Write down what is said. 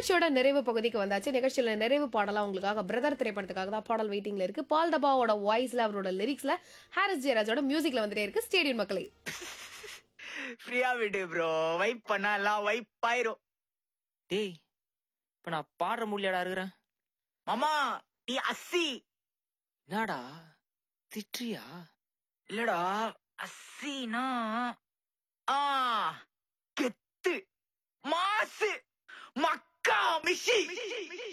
நிகழ்ச்சியோட நிறைவு பகுதிக்கு வந்தாச்சு. நிகழ்ச்சியில நிறைவு பாடலாம் உங்களுக்காக பிரதர் திரைப்படத்துக்காக தான் பாடல் வெயிட்டிங்ல இருக்கு. பால் டபாவோட வாய்ஸ்ல அவரோட லிரிக்ஸ்ல ஹாரிஸ் ஜெயராஜோட மியூசிக்ல வந்துட்டே இருக்கு. ஸ்டேடியம் மக்களே. ஃப்ரீயா விடு ப்ரோ. வைப் பண்ணலாம் வைப் ஆயிரும். டேய் இப்ப நான் பாடுற முடியாடா இருக்கிறேன். மாமா நீ அஸ்ஸி. என்னடா திட்றியா? இல்லடா அஸ்ஸினா ஆ கெத்து மாசு மக்கா மிஷி